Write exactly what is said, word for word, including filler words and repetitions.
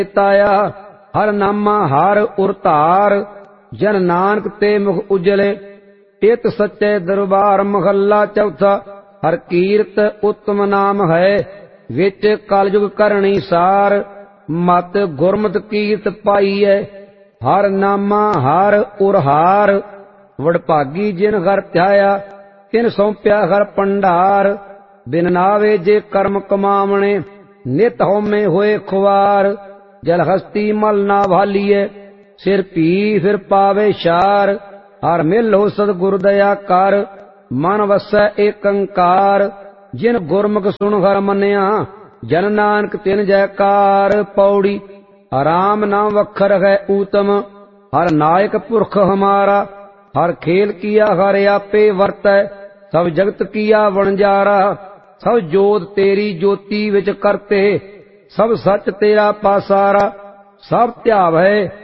ताया। हर नामा हर उर धार, जन नानक ते मुख उजले। इत सच्चे दरबार महला चौथा। हर कीरत उत्तम नाम है, विच कलयुग करनी सार। मत गुरमत कीरत पाई है, हर नामा हर उर हार। वडभागी जिन घर ध्याया, तिन सौंप्या हर भंडार। बिन नावे जे कर्म कमावणे, नित होमे होए खुवार। जल हस्ती मल ना भालीए, सिर पी फिर पावे शार। हर मिल हो सतगुर दया कर, मन वसै एक अंकार। जिन गुरमुख सुन हर मनिया, जन नानक तिन जयकार। पौड़ी राम नाम वखर है ऊतम, हर नायक पुरख हमारा। हर खेल किया हर आपे वर्तै, सब जगत किया वणजारा। सब जोत तेरी ज्योति विच करते, सब सच तेरा पासारा। सब ध्यावै